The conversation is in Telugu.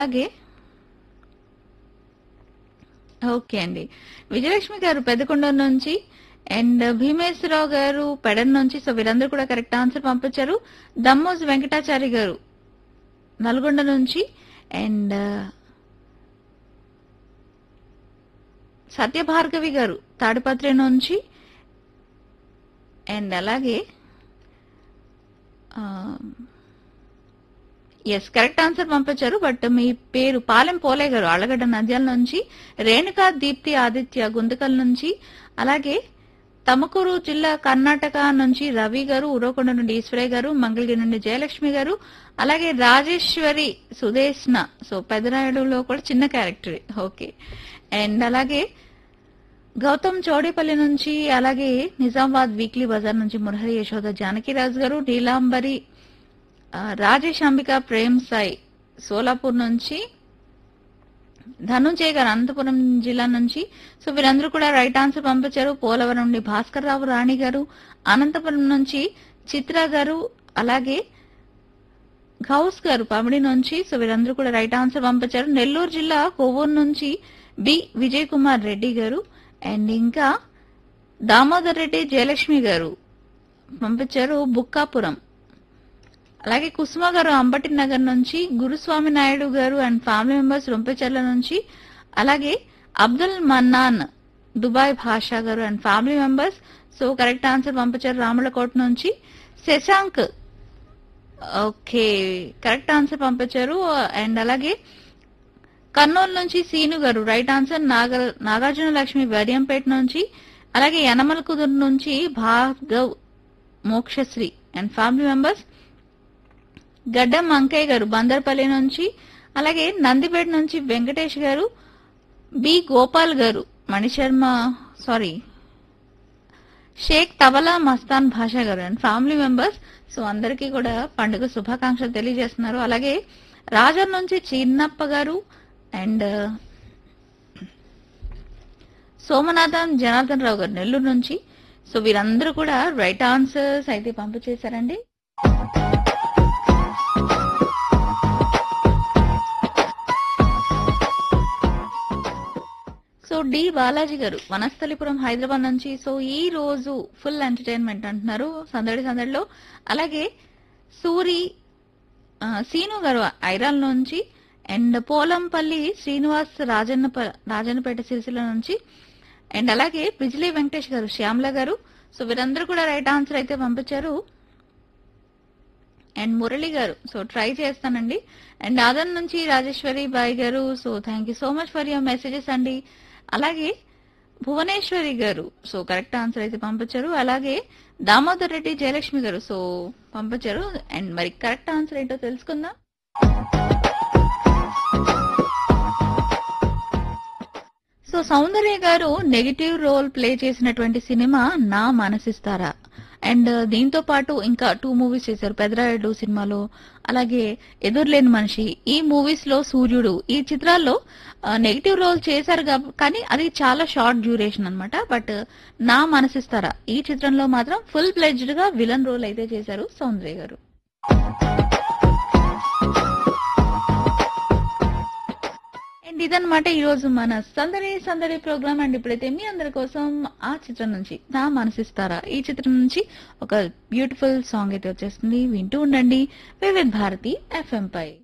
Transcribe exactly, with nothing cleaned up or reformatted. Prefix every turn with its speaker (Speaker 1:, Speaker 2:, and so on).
Speaker 1: అలాగే ఓకే అండి. విజయలక్ష్మి గారు పెద్దకొండూరు నుంచి అండ్ భీమేశ్వరరావు గారు పెడన్ నుంచి. సో వీరందరూ కూడా కరెక్ట్ ఆన్సర్ పంపించారు. దమ్మోజు వెంకటాచారి గారు నల్గొండ నుంచి అండ్ సత్యభార్గవి గారు తాడిపత్రి నుంచి అండ్ అలాగే ఎస్ కరెక్ట్ ఆన్సర్ పంపించారు. బట్ మీ పేరు పాలెం పోలే గారు అళ్ళగడ్డ నంద్యాల నుంచి, రేణుకా దీప్తి ఆదిత్య గుంతకల్ నుంచి, అలాగే తమకూరు జిల్లా కర్ణాటక నుంచి రవి గారు, ఉరవకొండ నుండి ఈశ్వరయ్య గారు, మంగళగిరి నుండి జయలక్ష్మి గారు, అలాగే రాజేశ్వరి సుదేష్ణ. సో పెదరాయుడులో కూడా చిన్న క్యారెక్టర్. ఓకే అండ్ అలాగే గౌతమ్ చౌడేపల్లి నుంచి, అలాగే నిజామాబాద్ వీక్లీ బజార్ నుంచి మురహరి యశోద జానకిరాజు గారు, నీలాంబరి ఆ, రాజేష్ అంబిక ప్రేమ్ సాయి సోలాపూర్ నుంచి, ధనుంజయ్ గారు అనంతపురం జిల్లా నుంచి. సో వీరందరూ కూడా రైట్ ఆన్సర్ పంపించారు. పోలవరం నుండి భాస్కర్ రావు రాణి గారు, అనంతపురం నుంచి చిత్ర గారు, అలాగే గౌస్ గారు పమిడి నుంచి. సో వీరందరూ కూడా రైట్ ఆన్సర్ పంపించారు. నెల్లూరు జిల్లా కొవ్వూరు నుంచి బి విజయ్ కుమార్ రెడ్డి గారు అండ్ ఇంకా దామోదర్ రెడ్డి జయలక్ష్మి గారు పంపించారు బుక్కాపురం. అలాగే కుసుమ గారు అంబటి నగర్ నుంచి, గురుస్వామి నాయుడు గారు అండ్ ఫ్యామిలీ మెంబర్స్ రొంపెచెర్ల నుంచి, అలాగే అబ్దుల్ మన్నాన్ దుబాయ్ భాషా గారు and family members. So correct answer పంపించారు రాములకోట నుంచి. శశాంక్ ఓకే కరెక్ట్ ఆన్సర్ పంపించారు. అండ్ అలాగే కర్నూలు నుంచి సీను గారు రైట్ ఆన్సర్. నాగ నాగార్జున లక్ష్మి వడియంపేట నుంచి, అలాగే యనమల కుదురు నుంచి Bhargav Mokshasri and family members. గడ్డం అంకయ్య గారు బందర్పల్లి నుంచి, అలాగే నందిపేట నుంచి వెంకటేష్ గారు, బి గోపాల్ గారు మణిశర్మ సారీ షేక్ తబలా మస్తాన్ భాషా గారు అండ్ ఫ్యామిలీ మెంబర్స్. సో అందరికీ కూడా పండుగ శుభాకాంక్షలు తెలియజేస్తున్నారు. అలాగే రాజర్ నుంచి చిన్నప్ప గారు అండ్ సోమనాథన్ జనార్దన్ రావు గారు నెల్లూరు నుంచి. సో వీరందరూ కూడా రైట్ ఆన్సర్స్ అయితే పంపించేశారండి. సో డి బాలాజీ గారు వనస్థలిపురం హైదరాబాద్ నుంచి. సో ఈ రోజు ఫుల్ ఎంటర్టైన్మెంట్ అంటున్నారు సందడి సందడిలో. అలాగే సూరి ఆ, సీను గారు ఐరాల్ నుంచి అండ్ పోలంపల్లి శ్రీనివాస్ రాజన్న రాజన్నపేట సిరిసిల్ల నుంచి అండ్ అలాగే బిజిలీ వెంకటేష్ గారు శ్యామల గారు. సో వీరందరూ కూడా రైట్ ఆన్సర్ అయితే పంపించారు. అండ్ మురళి గారు సో ట్రై చేస్తానండి. అండ్ ఆదన్ నుంచి రాజేశ్వరి బాయ్ గారు. So thank you so much for your messages అండి. అలాగే భువనేశ్వరి గారు సో కరెక్ట్ ఆన్సర్ అయితే పంపించారు. అలాగే దామోదర్ రెడ్డి జయలక్ష్మి గారు సో పంపించారు. అండ్ మరి కరెక్ట్ ఆన్సర్ ఏంటో తెలుసుకుందాం. సో సౌందర్య గారు నెగిటివ్ రోల్ ప్లే చేసినటువంటి సినిమా నా మనసిస్తారా. అండ్ దీంతో పాటు ఇంకా టూ మూవీస్ చేశారు పెదరాయుడు సినిమాలో, అలాగే ఎదురులేని మనిషి. ఈ మూవీస్ లో సూర్యుడు ఈ చిత్రాల్లో నెగిటివ్ రోల్ చేశారు కానీ అది చాలా షార్ట్ డ్యూరేషన్ అన్నమాట. బట్ నా మనసిస్తారా ఈ చిత్రంలో మాత్రం ఫుల్ ప్లెడ్జ్డ్ గా విలన్ రోల్ అయితే చేశారు సౌందర్య గారు. అండ్ ఇదన్నమాట ఈ రోజు మన సందడి సందడి ప్రోగ్రామ్. అండ్ ఇప్పుడైతే మీ అందరి కోసం ఆ చిత్రం నుంచి నా మనసిస్తారా ఈ చిత్రం నుంచి ఒక బ్యూటిఫుల్ సాంగ్ అయితే వచ్చేస్తుంది. వింటూ ఉండండి వివిధ భారతి ఎఫ్ఎం పై.